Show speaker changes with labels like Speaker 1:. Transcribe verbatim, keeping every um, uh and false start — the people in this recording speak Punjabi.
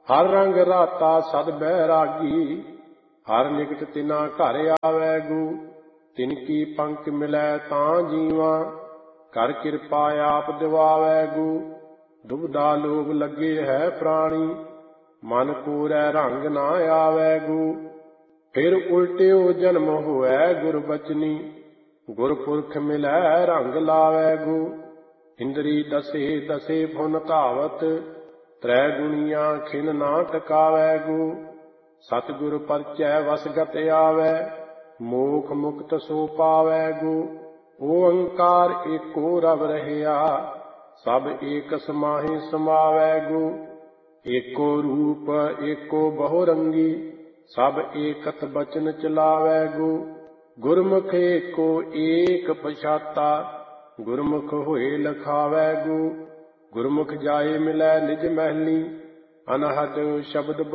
Speaker 1: ਹਰ ਰੰਗ ਰਾਤਾ ਸਦ ਬੈਰਾਗੀ, ਹਰ ਨਿਕਟ ਤਿਨਾ ਘਰ ਆਵੈ ਗੂ। ਤਿਨ ਕੀ ਪੰਕ ਮਿਲੈ ਤਾਂ ਜੀਵਾ, ਕਰ ਕਿਰਪਾ ਆਪ ਦਿਵਾਵੈ ਗੂ। ਦੁਬਦਾ ਲੋਭ ਲੱਗੇ ਹੈ ਪ੍ਰਾਣੀ, ਮਨ ਕੋਰੈ ਰੰਗ ਨਾ ਆਵੈ ਗੂ। ਫਿਰ ਉਲਟਿਓ ਜਨਮ ਹੋਵੈ ਗੁਰਬਚਨੀ, ਗੁਰਪੁਰਖ ਮਿਲੈ ਰੰਗ ਲਾਵੈ ਗੂ। ਇੰਦਰੀ ਦਸੇ ਦਸੇ ਫੁਨ ਧਾਵਤ, ਤ੍ਰੈ ਗੁਣੀਆਂ ਖਿਨ ਨਾ ਟਿਕਾਵੈ ਗੂ। ਸਤਿਗੁਰ ਪਰਚੈ ਵਸਗਤ ਆਵੈ, ਮੋਖ ਮੁਕਤ ਸੋ ਪਾਵੈ ਗੂ। ਓੰਕਾਰ ਏਕੋ ਰਵ ਰਹਿਆ, ਸਭ ਏਕ ਸਮਾਹਿ ਸਮਾਵੈ ਗੂ। ਏਕੋ ਰੂਪ ਏਕੋ ਬਹੁ ਰੰਗੀ, ਸਭ ਏਕਤ ਬਚਨ ਚਲਾਵੈ ਗੂ। ਗੁਰਮੁਖ ਏਕੋ ਏਕ ਪਛਾਤਾ, ਗੁਰਮੁਖ ਹੋਏ ਲਖਾਵੈ ਗੂ। ਗੁਰਮੁਖ ਜਾਏ ਮਿਲੈ ਨਿਜ ਮਹਿਲੀ, ਅਨਹਦ ਸ਼ਬਦ